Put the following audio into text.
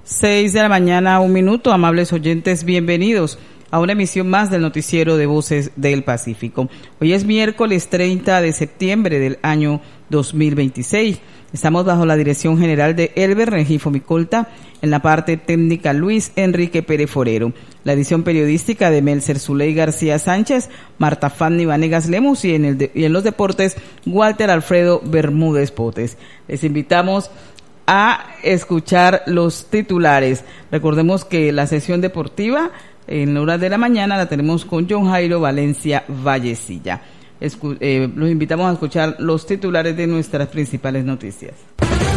6:01 a.m, amables oyentes, bienvenidos a una emisión más del noticiero de Voces del Pacífico. Hoy es miércoles 30 de septiembre del año 2026. Estamos bajo la dirección general de Elber Rengifo Micolta, en la parte técnica Luis Enrique Pérez Forero, la edición periodística de Melcer Zuley García Sánchez, Marta Fanny Vanegas Lemus y en los deportes Walter Alfredo Bermúdez Potes. Les invitamos a escuchar los titulares. Recordemos que la sesión deportiva en la hora de la mañana la tenemos con John Jairo Valencia Vallecilla. Los invitamos a escuchar los titulares de nuestras principales noticias.